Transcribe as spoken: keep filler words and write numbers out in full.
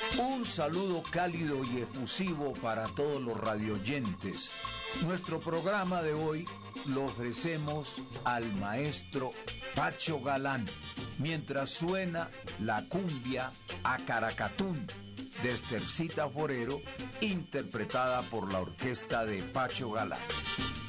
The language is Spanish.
Un saludo cálido y efusivo para todos los radioyentes. Nuestro programa de hoy lo ofrecemos al maestro Pacho Galán, mientras suena la cumbia Acaracatún de Estercita Forero, interpretada por la orquesta de Pacho Galán.